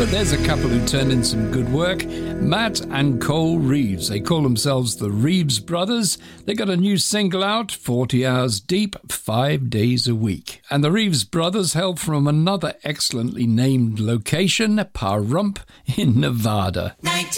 But there's a couple who turned in some good work. Matt and Cole Reeves. They call themselves the Reeves Brothers. They got a new single out, 40 Hours Deep, 5 days a week. And the Reeves Brothers hail from another excellently named location, Pahrump in Nevada.